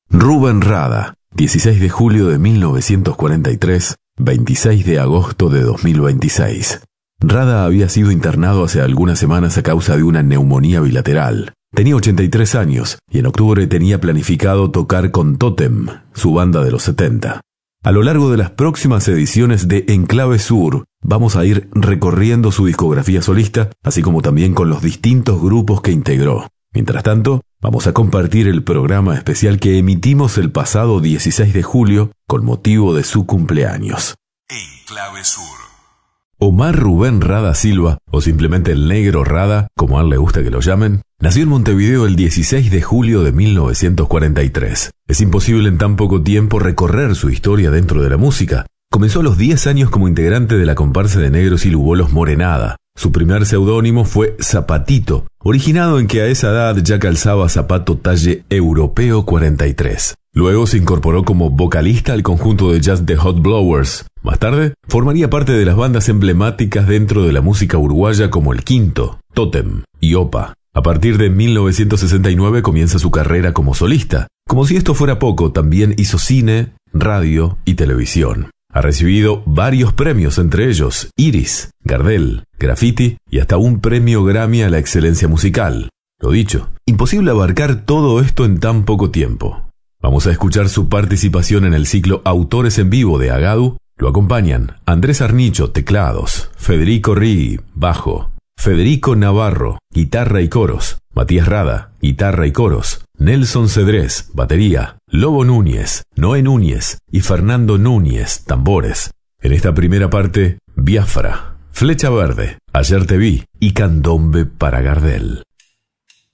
Rubén Rada, 16 de julio de 1943, 26 de agosto de 2026. Rada había sido internado hace algunas semanas a causa de una neumonía bilateral. Tenía 83 años y en octubre tenía planificado tocar con Totem, su banda de los 70. A lo largo de las próximas ediciones de Enclave Sur, vamos a ir recorriendo su discografía solista, así como también con los distintos grupos que integró. Mientras tanto, vamos a compartir el programa especial que emitimos el pasado 16 de julio con motivo de su cumpleaños. Enclave Sur. Omar Rubén Rada Silva, o simplemente el Negro Rada, como a él le gusta que lo llamen, nació en Montevideo el 16 de julio de 1943. Es imposible en tan poco tiempo recorrer su historia dentro de la música. Comenzó a los 10 años como integrante de la comparsa de negros y lugolos Morenada. Su primer seudónimo fue Zapatito, originado en que a esa edad ya calzaba zapato talle europeo 43. Luego se incorporó como vocalista al conjunto de jazz The Hot Blowers. Más tarde, formaría parte de las bandas emblemáticas dentro de la música uruguaya como El Quinto, Totem y Opa. A partir de 1969 comienza su carrera como solista. Como si esto fuera poco, también hizo cine, radio y televisión. Ha recibido varios premios, entre ellos Iris, Gardel, Graffiti y hasta un premio Grammy a la excelencia musical. Lo dicho, imposible abarcar todo esto en tan poco tiempo. Vamos a escuchar su participación en el ciclo Autores en Vivo de Agadu. Lo acompañan Andrés Arnicho, teclados, Federico Righi, bajo, Federico Navarro, guitarra y coros, Matías Rada, guitarra y coros, Nelson Cedrés, batería, Lobo Núñez, Noé Núñez y Fernando Núñez, tambores. En esta primera parte, Biafra, Flecha Verde, Ayer te vi y Candombe para Gardel.